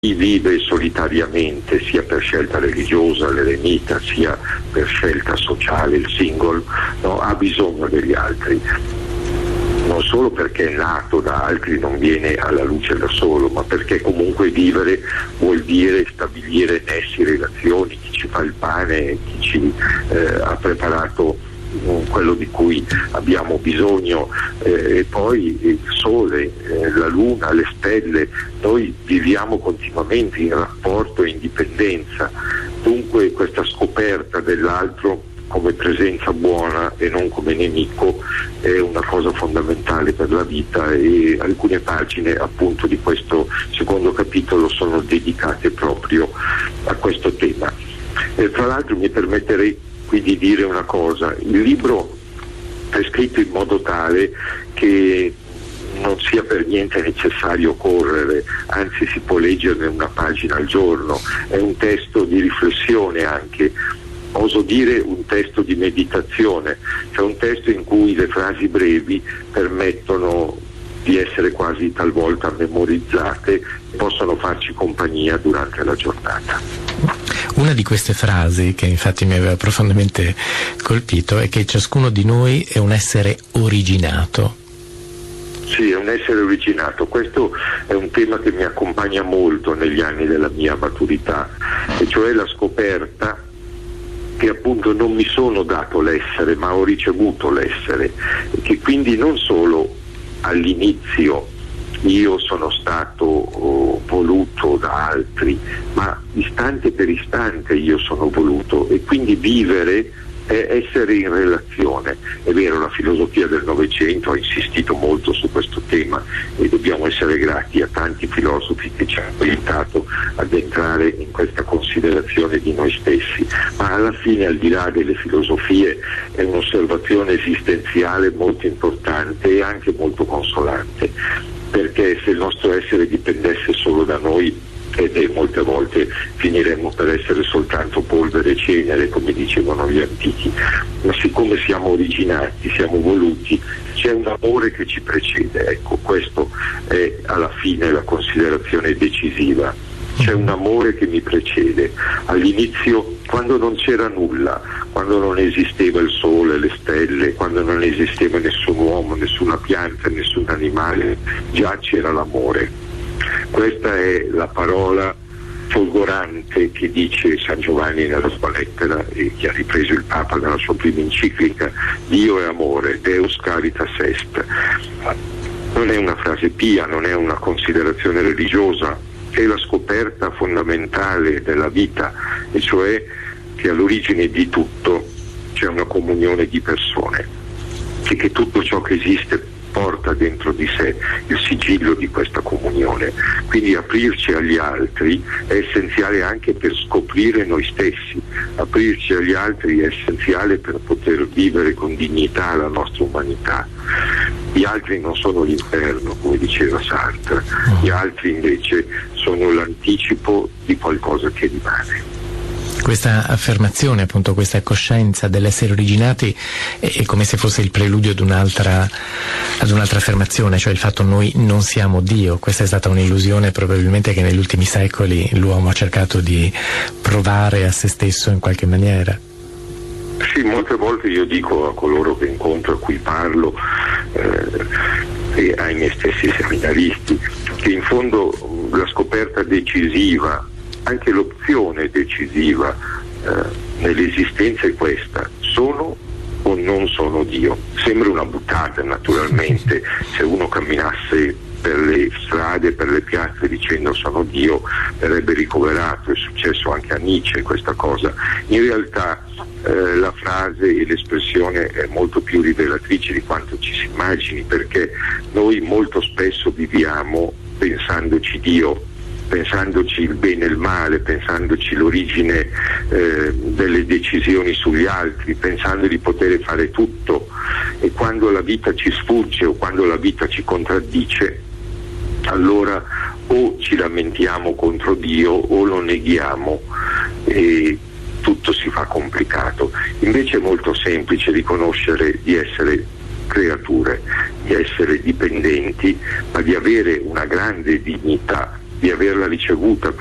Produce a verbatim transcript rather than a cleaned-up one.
chi vive solitariamente, sia per scelta religiosa, l'eremita, sia per scelta sociale, il single, no, ha bisogno degli altri. Non solo perché è nato da altri, non viene alla luce da solo, ma perché comunque vivere vuol dire stabilire nessi, relazioni, chi ci fa il pane, chi ci eh, ha preparato quello di cui abbiamo bisogno, eh, e poi il sole, eh, la luna, le stelle, noi viviamo continuamente in rapporto e indipendenza, dunque questa scoperta dell'altro come presenza buona e non come nemico è una cosa fondamentale per la vita, e alcune pagine appunto di questo secondo capitolo sono dedicate proprio a questo tema. E tra l'altro mi permetterei qui di dire una cosa: il libro è scritto in modo tale che non sia per niente necessario correre, anzi si può leggerne una pagina al giorno, è un testo di riflessione anche, oso dire un testo di meditazione, cioè un testo in cui le frasi brevi permettono di essere quasi talvolta memorizzate e possono farci compagnia durante la giornata. Una di queste frasi che infatti mi aveva profondamente colpito è che ciascuno di noi è un essere originato. Sì, è un essere originato. Questo è un tema che mi accompagna molto negli anni della mia maturità, e cioè la scoperta che appunto non mi sono dato l'essere, ma ho ricevuto l'essere, e che quindi non solo all'inizio io sono stato oh, voluto da altri, ma istante per istante io sono voluto, e quindi vivere è essere in relazione. È vero, la filosofia del Novecento ha insistito molto su questo tema e dobbiamo essere grati a tanti filosofi che ci hanno aiutato ad entrare in questa considerazione di noi stessi, ma alla fine, al di là delle filosofie, è un'osservazione esistenziale molto importante e anche molto consolante, perché se il nostro essere dipendesse solo da noi, e molte volte finiremmo per essere soltanto polvere e cenere, come dicevano gli antichi, ma siccome siamo originati, siamo voluti, c'è un amore che ci precede. Ecco, questo è alla fine la considerazione decisiva. C'è un amore che mi precede. All'inizio, quando non c'era nulla, quando non esisteva il sole, le stelle, quando non esisteva nessun uomo, nessuna pianta, nessun animale, già c'era l'amore. Questa è la parola folgorante che dice San Giovanni nella sua lettera, e che ha ripreso il Papa nella sua prima enciclica: Dio è amore, Deus caritas est. Non è una frase pia, non è una considerazione religiosa, è la scoperta fondamentale della vita, e cioè che all'origine di tutto c'è una comunione di persone, e che tutto ciò che esiste porta dentro di sé il sigillo di questa comunione. Quindi aprirci agli altri è essenziale anche per scoprire noi stessi, aprirci agli altri è essenziale per poter vivere con dignità la nostra umanità. Gli altri non sono l'inferno, come diceva Sartre, gli altri invece sono l'anticipo di qualcosa che rimane. Questa affermazione, appunto, questa coscienza dell'essere originati è, è come se fosse il preludio ad un'altra, ad un'altra affermazione, cioè il fatto noi non siamo Dio. Questa è stata un'illusione probabilmente che negli ultimi secoli l'uomo ha cercato di provare a se stesso in qualche maniera. Sì, molte volte io dico a coloro che incontro, a cui parlo, eh, e ai miei stessi seminaristi, che in fondo la scoperta decisiva, anche l'opzione decisiva eh, nell'esistenza è questa: sono o non sono Dio. Sembra una buttata, naturalmente. Se uno camminasse per le strade, per le piazze dicendo sono Dio, verrebbe ricoverato. È successo anche a Nietzsche questa cosa. In realtà eh, la frase e l'espressione è molto più rivelatrice di quanto ci si immagini, perché noi molto spesso viviamo pensandoci Dio, pensandoci il bene e il male, pensandoci l'origine eh, delle decisioni sugli altri, pensando di poter fare tutto, e quando la vita ci sfugge o quando la vita ci contraddice, allora o ci lamentiamo contro Dio o lo neghiamo e tutto si fa complicato. Invece è molto semplice riconoscere di essere creature, di essere dipendenti, ma di avere una grande dignità di averla ricevuta